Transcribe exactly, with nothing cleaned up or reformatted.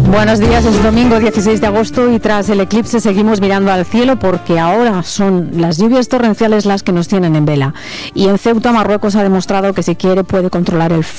Buenos días, es domingo dieciséis de agosto y tras el eclipse seguimos mirando al cielo porque ahora son las lluvias torrenciales las que nos tienen en vela. Y en Ceuta, Marruecos ha demostrado que si quiere puede controlar el